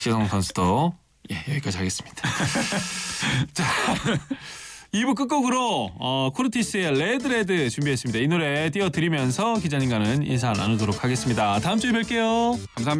시성 선수도 여기까지 하겠습니다. 자, 2부 끝곡으로 코르티스의 레드 준비했습니다. 이 노래 띄워드리면서 기자님과는 인사 나누도록 하겠습니다. 다음 주에 뵐게요. 감사합니다.